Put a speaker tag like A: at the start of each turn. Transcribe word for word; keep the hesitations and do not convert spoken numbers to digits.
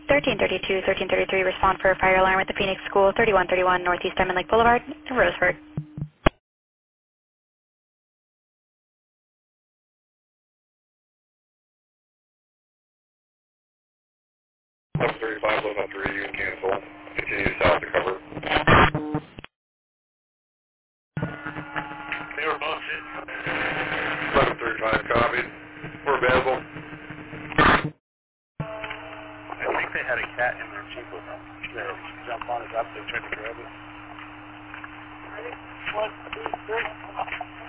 A: thirteen thirty-two, thirteen thirty-three, respond for a fire alarm at the Phoenix School, thirty-one thirty-one Northeast Diamond Lake Boulevard, in Roseburg.
B: seven thirty-five, eleven oh three, you can cancel. Continue south to cover.
C: They were both hit.
B: eleven thirty-five, copied. We're available.
C: I think they had a cat in their Jeep with them. They jumped on it up, they tried to grab it. Ready? One, two, three.